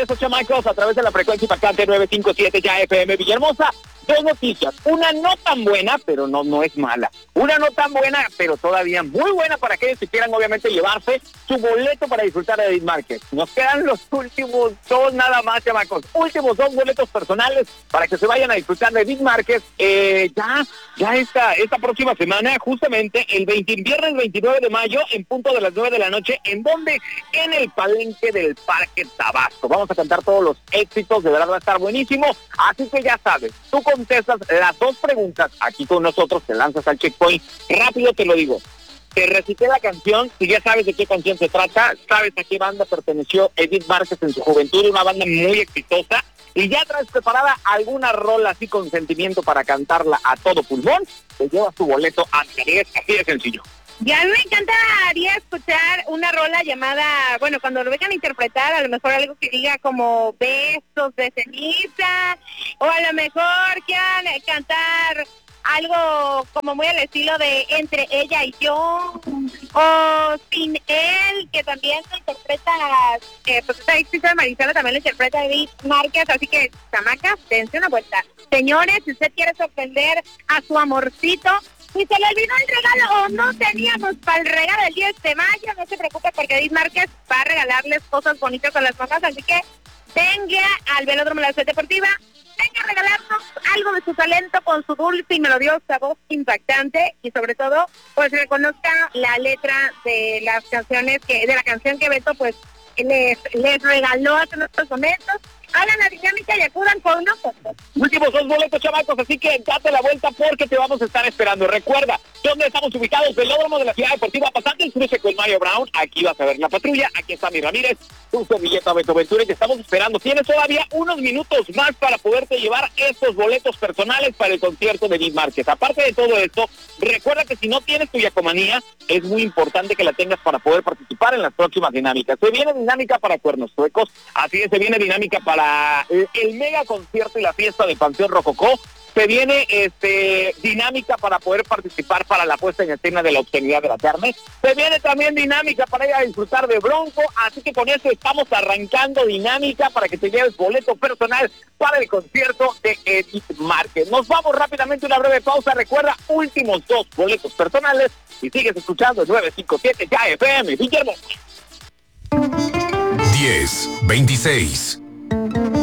regreso, chamacos, a través de la frecuencia impactante 957 ya FM Villahermosa. Dos noticias, una no tan buena, pero no es mala. Una no tan buena, pero todavía muy buena para aquellos que quieran obviamente llevarse su boleto para disfrutar de Edith Márquez. Nos quedan los últimos dos nada más, chamacos. Últimos dos boletos personales para que se vayan a disfrutar de Edith Márquez. Ya esta próxima semana, justamente el viernes 29 de mayo, en punto de las 9 de la noche. ¿En dónde? En el Palenque del Parque Tabasco. Vamos a cantar todos los éxitos, de verdad va a estar buenísimo. Así que ya sabes, tú contestas las dos preguntas aquí con nosotros, te lanzas al checkpoint. Rápido te lo digo. Te recité la canción, si ya sabes de qué canción se trata, sabes a qué banda perteneció Edith Márquez en su juventud, una banda muy exitosa, y ya traes preparada alguna rola así con sentimiento para cantarla a todo pulmón, te llevas tu boleto a 10, así de sencillo. Ya me encantaría escuchar una rola llamada, bueno, cuando lo vengan a interpretar, a lo mejor algo que diga como besos de ceniza, o a lo mejor quieran cantar algo como muy al estilo de Entre ella y yo, o Sin él, que también se interpreta, pues esta éxito de Marisela también lo interpreta Edith Márquez, así que, chamacas, dense una vuelta. Señores, si usted quiere sorprender a su amorcito, si se le olvidó el regalo o no teníamos para el regalo del 10 de mayo, no se preocupe porque Edith Márquez va a regalarles cosas bonitas a las mamás, así que venga al Velódromo de la Ciudad Deportiva, venga a regalarnos algo de su talento con su dulce y melodiosa voz impactante y sobre todo, pues reconozca la letra de las canciones de la canción que Beto pues les regaló hace unos momentos. Hagan la dinámica y acudan con nosotros. Últimos dos boletos, chamacos, así que date la vuelta porque te vamos a estar esperando. Recuerda, ¿dónde estamos ubicados? Velódromo de la Ciudad Deportiva, pasando el cruce con Mario Brown. Aquí vas a ver la patrulla, aquí está mi Ramírez, tu servilleta Beto Ventura, y te estamos esperando. Tienes todavía unos minutos más para poderte llevar estos boletos personales para el concierto de Edith Márquez. Aparte de todo esto, recuerda que si no tienes tu yacomanía, es muy importante que la tengas para poder participar en las próximas dinámicas. Se viene dinámica para Cuernos Suecos, así es, se viene dinámica para el mega concierto y la fiesta de Panteón Rococó. Se viene dinámica para poder participar para la puesta en escena de la obscenidad de la carne. Se viene también dinámica para ir a disfrutar de Bronco, así que con eso estamos arrancando dinámica para que te lleves boleto personal para el concierto de Edith Márquez. Nos vamos rápidamente a una breve pausa. Recuerda, últimos dos boletos personales y sigues escuchando el 957 ya FM Villahermosa. 10, 26.